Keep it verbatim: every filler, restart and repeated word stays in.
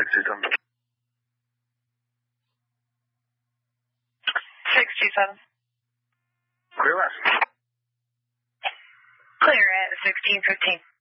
six two seven. six two seven. Clear last. Clear at sixteen fifteen.